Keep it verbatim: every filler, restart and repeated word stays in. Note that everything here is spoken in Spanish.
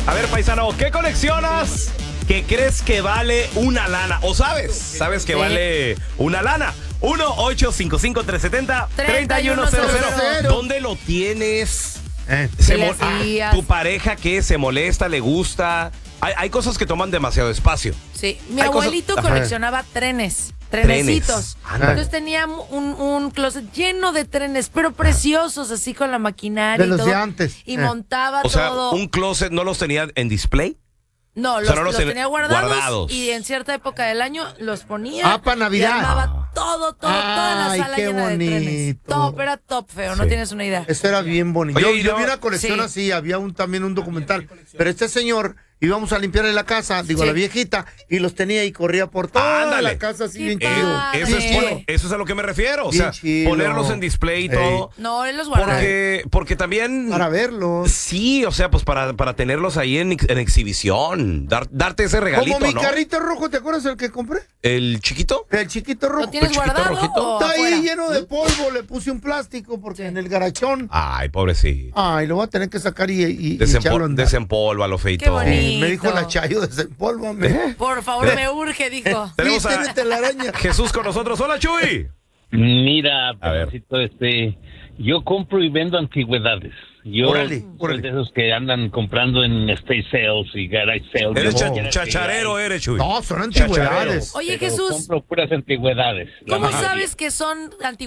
A ver, paisano, ¿qué coleccionas que crees que vale una lana? ¿O sabes? ¿Sabes que Sí. vale una lana? uno ocho cinco cinco tres siete cero tres uno cero cero. ¿Dónde lo tienes? Eh. Se ¿Qué le mo- hacías? ¿Tu pareja qué? ¿Se molesta? ¿Le gusta? Hay, hay cosas que toman demasiado espacio. Sí, mi Hay cosas- abuelito Ajá. coleccionaba trenes, trenecitos. Ándale. Entonces tenía un, un closet lleno de trenes, pero preciosos, así con la maquinaria De y los todo. de antes. Y Eh. montaba O sea, todo. un closet no los tenía en display. No, o los, sea, no los los ten- tenía guardados, guardados. y en cierta época del año los ponía. Ah, pa' Navidad. Y armaba todo, todo, toda la Ay, sala qué llena de trenes. bonito. Top, era top feo, no Sí. tienes una idea. Eso era bien bonito. Oye, Yo, y yo no- vi una colección Sí. así, había un también un documental. Pero este señor íbamos a limpiarle la casa, digo, Sí. la viejita, y los tenía y corría por toda Ándale. la casa así Qué bien padre. chido. Ah, eso, es, sí. bueno, eso es a lo que me refiero. O Bien sea, chido. ponerlos en display y Ey. todo. No, él los guardaba. Porque, porque también. Para verlos. Sí, o sea, pues para, para tenerlos ahí en, ex- en exhibición. Dar- darte ese regalito, Como mi ¿no? carrito rojo, ¿te acuerdas el que compré? ¿El chiquito? El chiquito rojo. ¿Lo tienes chiquito guardado rojito. o Está afuera? ahí lleno de polvo, le puse un plástico porque en el garachón. Ay, pobrecito. Ay, lo voy a tener que sacar y, y, y Desempo- echarlo a andar. desempólvalo, feito. Qué bonito. Eh, me dijo la Chayo, desempólvame. Por favor, me urge, dijo. Tenemos a- Viste de telaraña. Jesús con nosotros. Hola, Chuy. Mira, A ver. pedacito, este, yo compro y vendo antigüedades. Yo Órale, soy órale. de esos que andan comprando en estate sales y garage sales. Eres Yo cha- quiera que chacharero, hay, eres, Chuy. No, son antigüedades. Oye, pero Jesús, compro puras antigüedades. la ¿cómo mayoría. sabes que son antiguos?